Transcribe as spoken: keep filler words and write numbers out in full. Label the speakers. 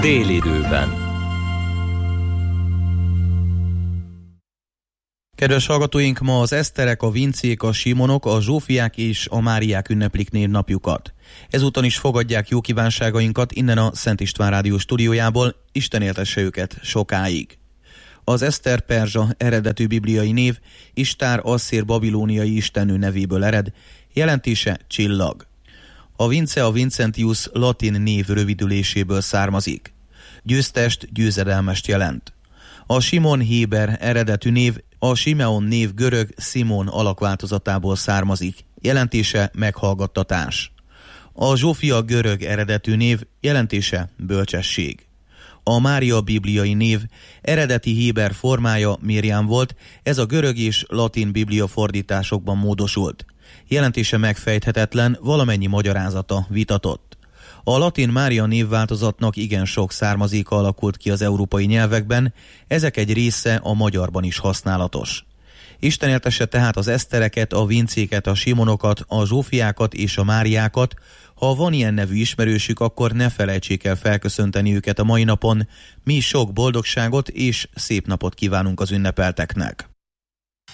Speaker 1: Délidőben.
Speaker 2: Kedves hallgatóink, ma az Eszterek, a Vincék, a Simonok, a Zsófiák és a Máriák ünneplik névnapjukat. Ezúton is fogadják jó kívánságainkat innen a Szent István Rádió stúdiójából, Isten éltesse őket sokáig. Az Eszter perzsa eredetű bibliai név Istár asszír babilóniai istennő nevéből ered, jelentése csillag. A Vince a Vincentius latin név rövidüléséből származik. Győztest, győzedelmest jelent. A Simon héber eredetű név a Simeon név görög Simon alakváltozatából származik, jelentése meghallgattatás. A Zsófia görög eredetű név, jelentése bölcsesség. A Mária bibliai név eredeti héber formája Miriam volt, ez a görög és latin biblia fordításokban módosult. Jelentése megfejthetetlen, valamennyi magyarázata vitatott. A latin Mária névváltozatnak igen sok származéka alakult ki az európai nyelvekben, ezek egy része a magyarban is használatos. Isten éltesse tehát az Esztereket, a Vincéket, a Simonokat, a Zsófiákat és a Máriákat. Ha van ilyen nevű ismerősük, akkor ne felejtsék el felköszönteni őket a mai napon. Mi sok boldogságot és szép napot kívánunk az ünnepelteknek.